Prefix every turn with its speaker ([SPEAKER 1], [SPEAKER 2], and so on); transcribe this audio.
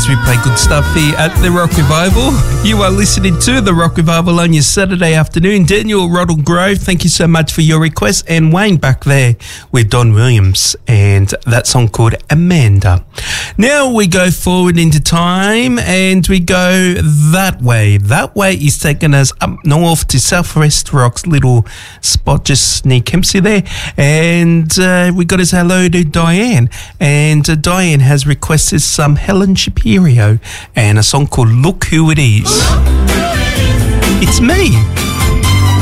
[SPEAKER 1] we play good stuff here at the Rock Revival. You are listening to the Rock Revival on your Saturday afternoon. Daniel Roddle Grove, thank you so much for your request. And Wayne back there with Don Williams and that song called Amanda. Now we go forward into time and we go that way. That way is taking us up north to Southwest Rock's little spot, just near Kempsey there. And we got to say hello to Diane. And Diane has requested some Helen Shapiro and a song called Look Who It Is. It's me.